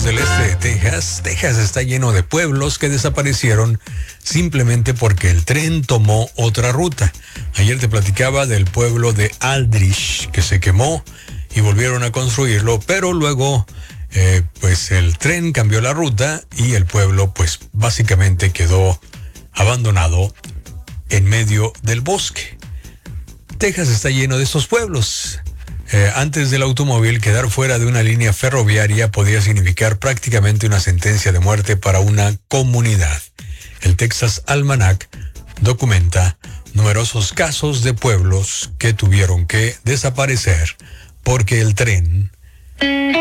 del este de Texas. Texas está lleno de pueblos que desaparecieron simplemente porque el tren tomó otra ruta. Ayer te platicaba del pueblo de Aldrich que se quemó y volvieron a construirlo, pero luego pues el tren cambió la ruta y el pueblo pues básicamente quedó abandonado en medio del bosque. Texas está lleno de estos pueblos. Antes del automóvil, quedar fuera de una línea ferroviaria podía significar prácticamente una sentencia de muerte para una comunidad. El Texas Almanac documenta numerosos casos de pueblos que tuvieron que desaparecer porque el tren